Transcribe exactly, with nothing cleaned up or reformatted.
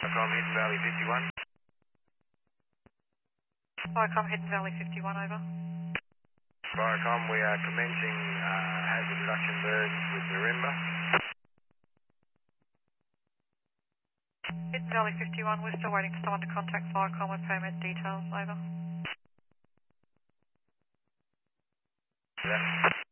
Viacom, Hidden Valley fifty-one. Viacom, Hidden Valley fifty-one, over. Viacom, we are commencing uh, hazard reduction birds with marimba. Hidden Valley fifty-one, we're still waiting for someone to contact Viacom with permit details, over. Yeah.